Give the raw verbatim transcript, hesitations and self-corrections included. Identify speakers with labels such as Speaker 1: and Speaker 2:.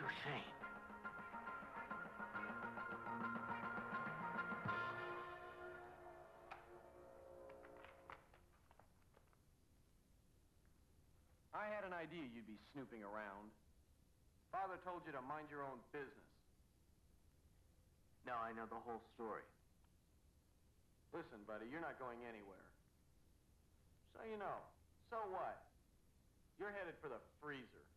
Speaker 1: so sane.
Speaker 2: I had an idea you'd be snooping around. Father told you to mind your own business.
Speaker 1: Now I know the whole story.
Speaker 2: Listen, buddy, you're not going anywhere. So you know. So what? You're headed for the freezer.